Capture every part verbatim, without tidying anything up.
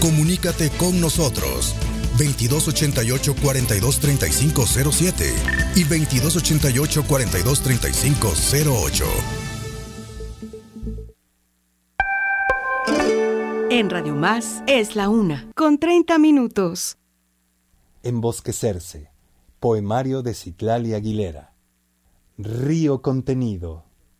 Comunícate con nosotros. veintidós ochenta y ocho, cuarenta y dos, treinta y cinco cero siete y veintidós ochenta y ocho, cuarenta y dos, treinta y cinco cero ocho. En Radio Más es la una, con treinta minutos. Embosquecerse. Poemario de Citlali Aguilera. Río contenido.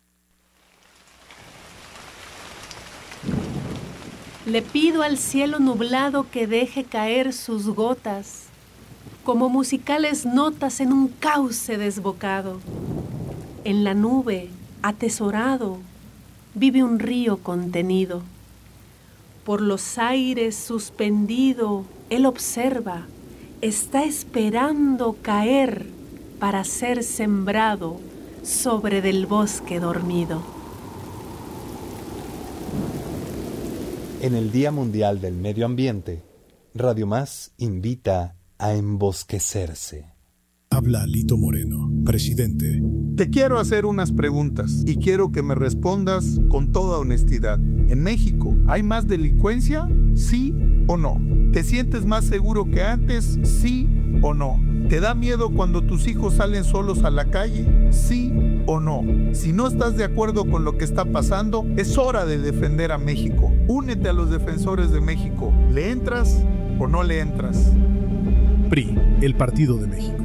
Le pido al cielo nublado que deje caer sus gotas, como musicales notas en un cauce desbocado. En la nube, atesorado, vive un río contenido. Por los aires suspendido, él observa, está esperando caer para ser sembrado sobre del bosque dormido. En el Día Mundial del Medio Ambiente, Radio Más invita a embosquecerse. Habla Lito Moreno, presidente. Te quiero hacer unas preguntas y quiero que me respondas con toda honestidad. ¿En México hay más delincuencia? ¿Sí o no? ¿Te sientes más seguro que antes? ¿Sí o no? ¿Te da miedo cuando tus hijos salen solos a la calle? ¿Sí o no? Si no estás de acuerdo con lo que está pasando, es hora de defender a México. Únete a los defensores de México. ¿Le entras o no le entras? P R I, el Partido de México.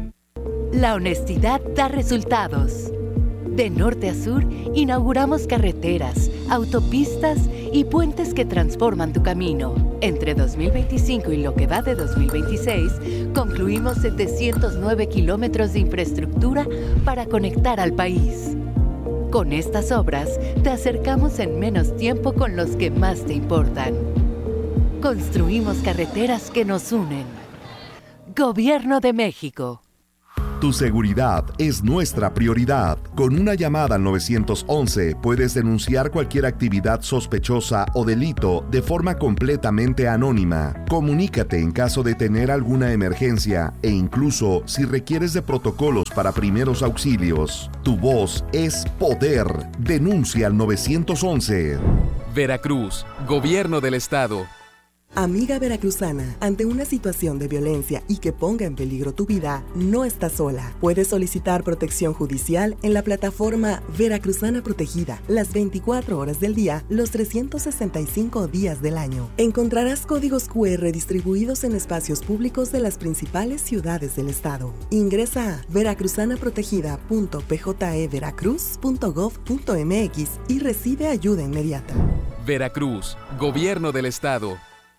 La honestidad da resultados. De norte a sur, inauguramos carreteras, autopistas y puentes que transforman tu camino. Entre dos mil veinticinco y lo que va de dos mil veintiséis, concluimos setecientos nueve kilómetros de infraestructura para conectar al país. Con estas obras, te acercamos en menos tiempo con los que más te importan. Construimos carreteras que nos unen. Gobierno de México. Tu seguridad es nuestra prioridad. Con una llamada al nueve once puedes denunciar cualquier actividad sospechosa o delito de forma completamente anónima. Comunícate en caso de tener alguna emergencia e incluso si requieres de protocolos para primeros auxilios. Tu voz es poder. Denuncia al nueve once. Veracruz, Gobierno del Estado. Amiga veracruzana, ante una situación de violencia y que ponga en peligro tu vida, no estás sola. Puedes solicitar protección judicial en la plataforma Veracruzana Protegida, las veinticuatro horas del día, los trescientos sesenta y cinco días del año. Encontrarás códigos cu erre distribuidos en espacios públicos de las principales ciudades del estado. Ingresa a veracruzana protegida punto p j e veracruz punto gov punto m x y recibe ayuda inmediata. Veracruz, Gobierno del Estado.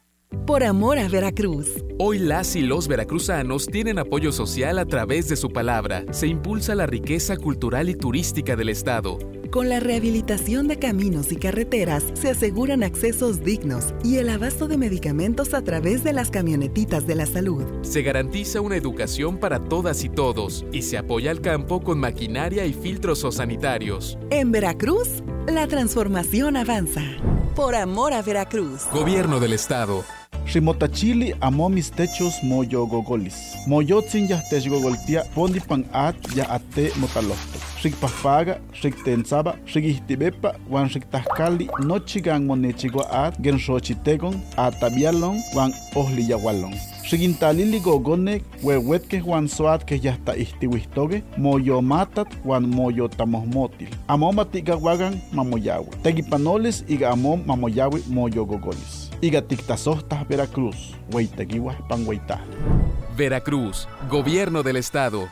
Por amor a Veracruz. Hoy las y los veracruzanos tienen apoyo social a través de su palabra. Se impulsa la riqueza cultural y turística del estado. Con la rehabilitación de caminos y carreteras, se aseguran accesos dignos y el abasto de medicamentos a través de las camionetitas de la salud. Se garantiza una educación para todas y todos y se apoya al campo con maquinaria y filtros sanitarios. En Veracruz, la transformación avanza. Por amor a Veracruz. Gobierno del Estado. Ximotachili amomis techos moyo gogolis. Moyotzin ya techgogoltia pondi pan at ya ate motalohto. Xikpapaga, xiktensaba, xikihtibepa, wan xiktahkali, nochigan monechigua at, genxochitegon, atabialon, wan ohliyawalon. Xikintalili gogone, huehuetke wan soat que ya está ihtiwistoge, moyo matat, wan moyo tamosmotil. Amomatiga wagan mamoyawe. Tegipanoles iga amom mamoyawe moyo gogolis. Iga tiktasostas Veracruz, hueiteguiwa panhueita. Veracruz, Gobierno del Estado.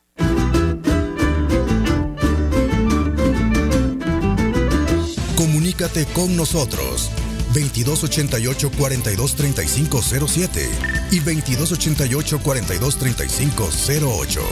Comunícate con nosotros. veintidós ochenta y ocho, cuarenta y dos, treinta y cinco cero siete y veintidós ochenta y ocho, cuarenta y dos, treinta y cinco cero ocho.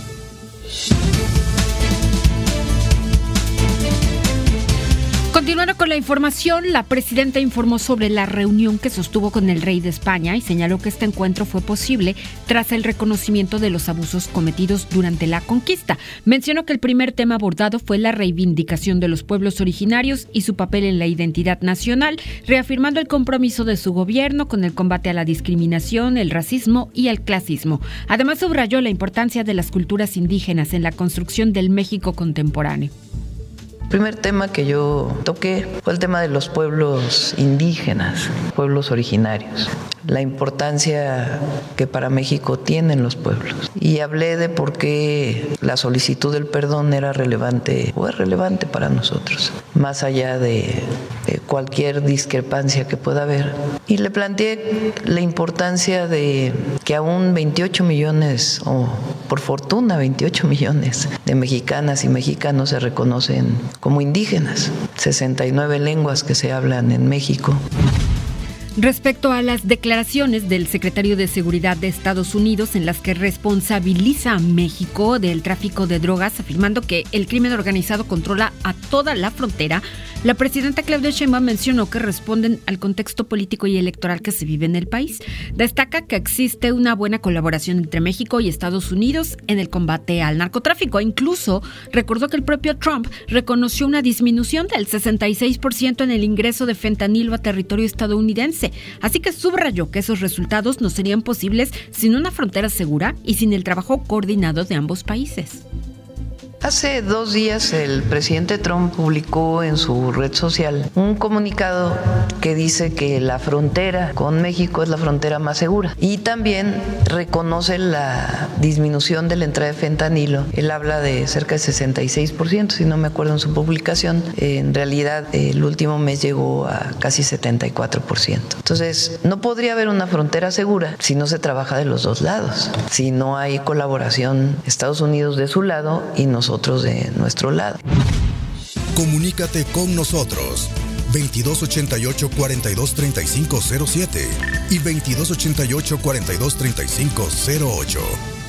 Continuando con la información, la presidenta informó sobre la reunión que sostuvo con el rey de España y señaló que este encuentro fue posible tras el reconocimiento de los abusos cometidos durante la conquista. Mencionó que el primer tema abordado fue la reivindicación de los pueblos originarios y su papel en la identidad nacional, reafirmando el compromiso de su gobierno con el combate a la discriminación, el racismo y el clasismo. Además, subrayó la importancia de las culturas indígenas en la construcción del México contemporáneo. El primer tema que yo toqué fue el tema de los pueblos indígenas, pueblos originarios, la importancia que para México tienen los pueblos. Y hablé de por qué la solicitud del perdón era relevante o es relevante para nosotros, más allá de, de cualquier discrepancia que pueda haber. Y le planteé la importancia de que aún veintiocho millones, o por fortuna veintiocho millones de mexicanas y mexicanos se reconocen como indígenas, sesenta y nueve lenguas que se hablan en México. Respecto a las declaraciones del secretario de Seguridad de Estados Unidos en las que responsabiliza a México del tráfico de drogas, afirmando que el crimen organizado controla a toda la frontera, la presidenta Claudia Sheinbaum mencionó que responden al contexto político y electoral que se vive en el país. Destaca que existe una buena colaboración entre México y Estados Unidos en el combate al narcotráfico. Incluso recordó que el propio Trump reconoció una disminución del sesenta y seis por ciento en el ingreso de fentanilo a territorio estadounidense. Así que subrayó que esos resultados no serían posibles sin una frontera segura y sin el trabajo coordinado de ambos países. Hace dos días el presidente Trump publicó en su red social un comunicado que dice que la frontera con México es la frontera más segura y también reconoce la disminución de la entrada de fentanilo. Él habla de cerca de sesenta y seis por ciento, si no me acuerdo en su publicación. En realidad el último mes llegó a casi setenta y cuatro por ciento. Entonces no podría haber una frontera segura si no se trabaja de los dos lados, si no hay colaboración Estados Unidos de su lado y nosotros nosotros de nuestro lado. Comunícate con nosotros veintidós ochenta y ocho, cuarenta y dos, treinta y cinco cero siete y veintidós ochenta y ocho, cuarenta y dos, treinta y cinco cero ocho.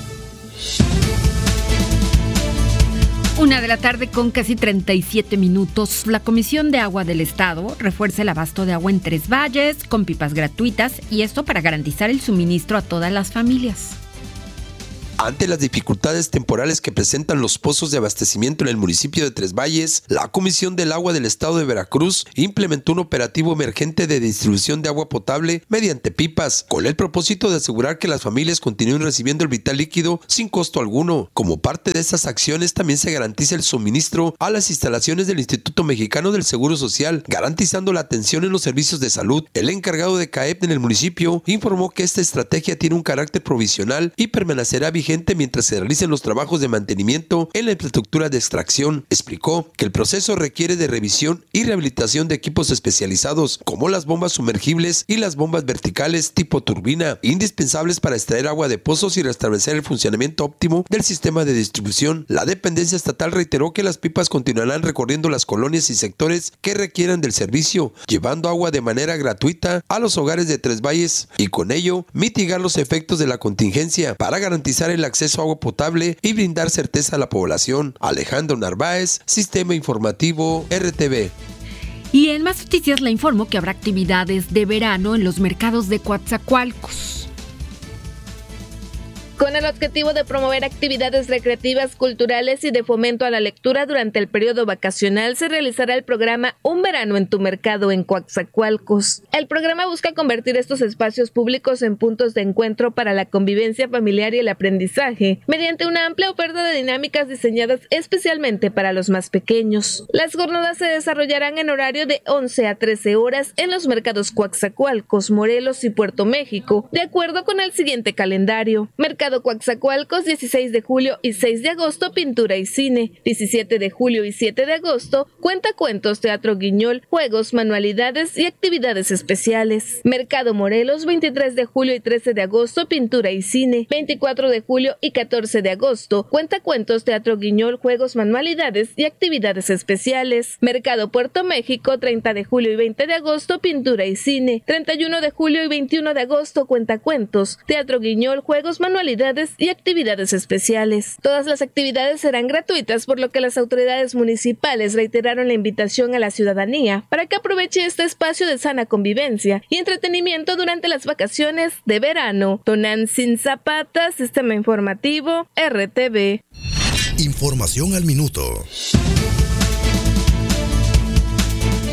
Una de la tarde con casi treinta y siete minutos. La Comisión de Agua del Estado refuerza el abasto de agua en Tres Valles con pipas gratuitas y esto para garantizar el suministro a todas las familias. Ante las dificultades temporales que presentan los pozos de abastecimiento en el municipio de Tres Valles, la Comisión del Agua del Estado de Veracruz implementó un operativo emergente de distribución de agua potable mediante pipas, con el propósito de asegurar que las familias continúen recibiendo el vital líquido sin costo alguno. Como parte de estas acciones, también se garantiza el suministro a las instalaciones del Instituto Mexicano del Seguro Social, garantizando la atención en los servicios de salud. El encargado de C A E P en el municipio informó que esta estrategia tiene un carácter provisional y permanecerá vigente mientras se realicen los trabajos de mantenimiento en la infraestructura de extracción. Explicó que el proceso requiere de revisión y rehabilitación de equipos especializados como las bombas sumergibles y las bombas verticales tipo turbina, indispensables para extraer agua de pozos y restablecer el funcionamiento óptimo del sistema de distribución. La dependencia estatal reiteró que las pipas continuarán recorriendo las colonias y sectores que requieran del servicio, llevando agua de manera gratuita a los hogares de Tres Valles y con ello mitigar los efectos de la contingencia para garantizar el acceso a agua potable y brindar certeza a la población. Alejandro Narváez, Sistema Informativo R T V. Y en más noticias le informo que habrá actividades de verano en los mercados de Coatzacoalcos. Con el objetivo de promover actividades recreativas, culturales y de fomento a la lectura durante el periodo vacacional, se realizará el programa Un Verano en tu Mercado en Coatzacoalcos. El programa busca convertir estos espacios públicos en puntos de encuentro para la convivencia familiar y el aprendizaje, mediante una amplia oferta de dinámicas diseñadas especialmente para los más pequeños. Las jornadas se desarrollarán en horario de once a trece horas en los mercados Coatzacoalcos, Morelos y Puerto México, de acuerdo con el siguiente calendario. Mercado Coatzacoalcos, dieciséis de julio y seis de agosto, pintura y cine. diecisiete de julio y siete de agosto, cuentacuentos, teatro guiñol, juegos, manualidades y actividades especiales. Mercado Morelos, veintitrés de julio y trece de agosto, pintura y cine. veinticuatro de julio y catorce de agosto, cuentacuentos, teatro guiñol, juegos, manualidades y actividades especiales. Mercado Puerto México, treinta de julio y veinte de agosto, pintura y cine. treinta y uno de julio y veintiuno de agosto, cuentacuentos, teatro guiñol, juegos, manualidades y actividades especiales. Todas las actividades serán gratuitas, por lo que las autoridades municipales reiteraron la invitación a la ciudadanía para que aproveche este espacio de sana convivencia y entretenimiento durante las vacaciones de verano. Tonantzin Zapata, Sistema Informativo R T V. Información al minuto.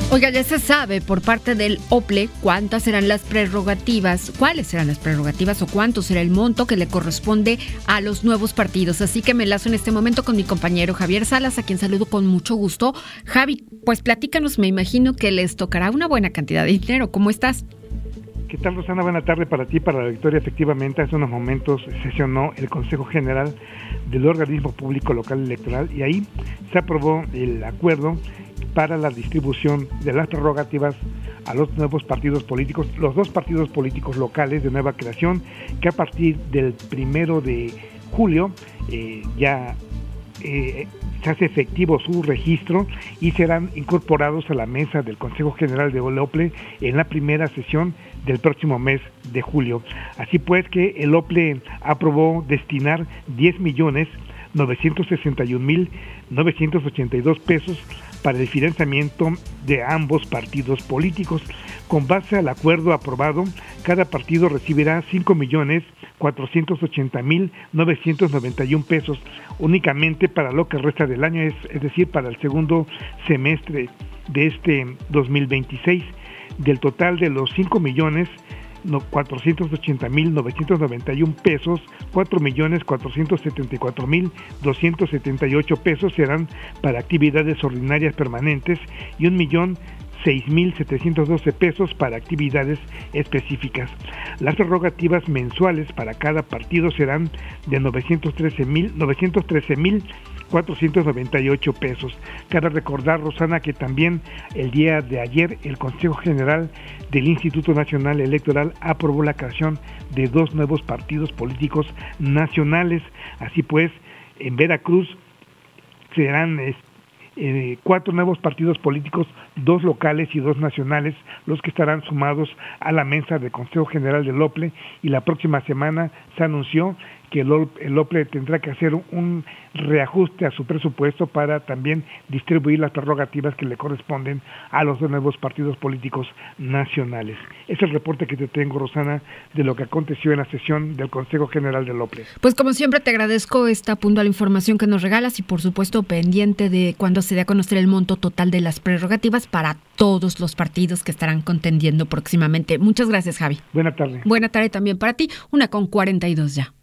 Oiga, ya se sabe por parte del O P L E cuántas serán las prerrogativas, cuáles serán las prerrogativas o cuánto será el monto que le corresponde a los nuevos partidos. Así que me enlazo en este momento con mi compañero Javier Salas, a quien saludo con mucho gusto. Javi, pues platícanos, me imagino que les tocará una buena cantidad de dinero. ¿Cómo estás? ¿Qué tal, Rosana? Buena tarde para ti, para la Victoria. Efectivamente, hace unos momentos sesionó el Consejo General del Organismo Público Local Electoral y ahí se aprobó el acuerdo para la distribución de las prerrogativas a los nuevos partidos políticos, los dos partidos políticos locales de nueva creación, que a partir del primero de julio eh, ya eh, se hace efectivo su registro y serán incorporados a la mesa del Consejo General de O P L E en la primera sesión del próximo mes de julio. Así pues que el O P L E aprobó destinar diez millones novecientos sesenta y un mil novecientos ochenta y dos pesos para el financiamiento de ambos partidos políticos. Con base al acuerdo aprobado, cada partido recibirá cinco millones cuatrocientos ochenta mil novecientos noventa y un pesos únicamente para lo que resta del año, es, es decir, para el segundo semestre de este dos mil veintiséis. Del total de los cinco millones cuatrocientos ochenta mil novecientos noventa y un pesos, cuatro millones cuatrocientos setenta y cuatro mil doscientos setenta y ocho pesos serán para actividades ordinarias permanentes y un millón seis mil setecientos doce pesos para actividades específicas. Las prerrogativas mensuales para cada partido serán de novecientos trece mil cuatrocientos noventa y ocho pesos. Cabe recordar, Rosana, que también el día de ayer el Consejo General del Instituto Nacional Electoral aprobó la creación de dos nuevos partidos políticos nacionales. Así pues, en Veracruz serán eh, cuatro nuevos partidos políticos, dos locales y dos nacionales, los que estarán sumados a la mesa del Consejo General del O P L E, y la próxima semana se anunció que el O P L E tendrá que hacer un reajuste a su presupuesto para también distribuir las prerrogativas que le corresponden a los dos nuevos partidos políticos nacionales. Es el reporte que te tengo, Rosana, de lo que aconteció en la sesión del Consejo General del O P L E. Pues como siempre te agradezco esta puntual información que nos regalas y por supuesto pendiente de cuando se dé a conocer el monto total de las prerrogativas para todos los partidos que estarán contendiendo próximamente. Muchas gracias, Javi. Buena tarde. Buena tarde también para ti, una con cuarenta y dos ya.